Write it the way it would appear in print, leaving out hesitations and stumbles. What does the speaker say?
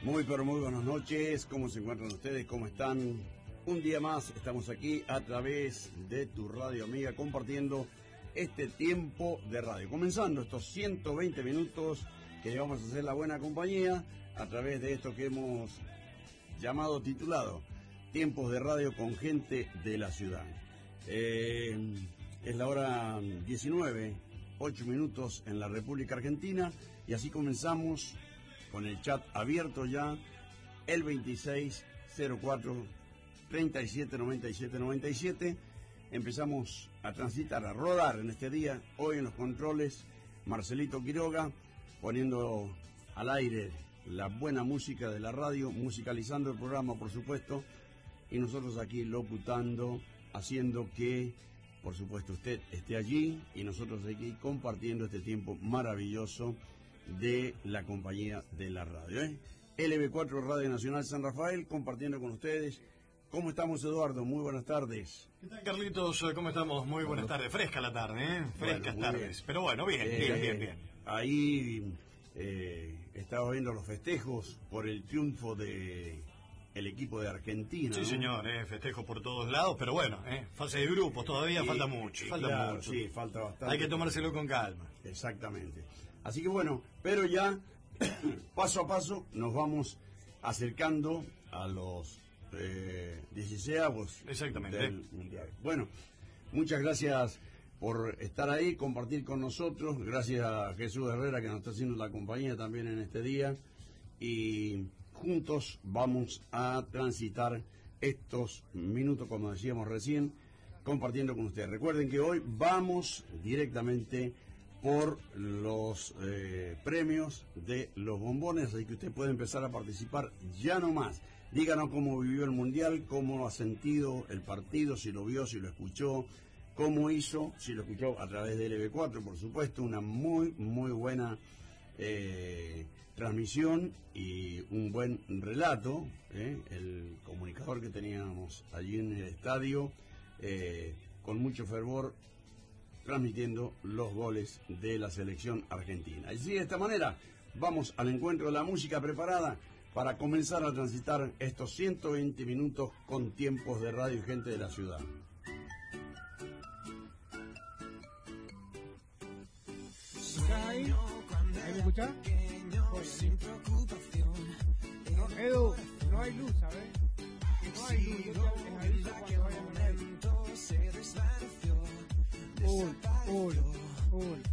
Muy pero muy buenas noches, ¿cómo se encuentran ustedes? ¿Cómo están? Un día más estamos aquí a través de tu radio amiga compartiendo este tiempo de radio. Comenzando estos 120 minutos que vamos a hacer la buena compañía a través de esto que hemos titulado Tiempos de Radio con gente de la ciudad. Es la hora 19, 8 minutos en la República Argentina y así comenzamos con el chat abierto ya, el 2604-379797. Empezamos a transitar, a rodar en este día. Hoy en los controles, Marcelito Quiroga, poniendo al aire la buena música de la radio, musicalizando el programa, por supuesto, y nosotros aquí locutando, haciendo que, por supuesto, usted esté allí y nosotros aquí compartiendo este tiempo maravilloso de la compañía de la radio, LB4 Radio Nacional San Rafael, compartiendo con ustedes. ¿Cómo estamos, Eduardo? Muy buenas tardes. ¿Qué tal, Carlitos? ¿Cómo estamos? Muy buenas tardes. Fresca la tarde, Frescas tardes. Bien. Pero bueno, bien. Ahí estaba viendo los festejos por el triunfo de el equipo de Argentina. Sí, ¿no? señor, festejos por todos lados, pero bueno, fase de grupos todavía, falta mucho. Sí, falta bastante. Hay que tomárselo con calma. Exactamente. Así que bueno, pero ya paso a paso nos vamos acercando a los 16avos del Mundial. Bueno, muchas gracias por estar ahí, compartir con nosotros. Gracias a Jesús Herrera que nos está haciendo la compañía también en este día. Y juntos vamos a transitar estos minutos, como decíamos recién, compartiendo con ustedes. Recuerden que hoy vamos directamente por los premios de los bombones, así que usted puede empezar a participar ya nomás. Díganos cómo vivió el Mundial, cómo ha sentido el partido, si lo vio, si lo escuchó, cómo hizo, si lo escuchó a través de LB4, por supuesto, una muy buena transmisión y un buen relato. El comunicador que teníamos allí en el estadio, con mucho fervor, transmitiendo los goles de la selección argentina. Y así, de esta manera, vamos al encuentro de la música preparada para comenzar a transitar estos 120 minutos con tiempos de radio y gente de la ciudad. ¿Ahí me escuchás? No, Edu, no hay luz, ¿sabes? No hay luz, yo te aviso cuando vaya a poner.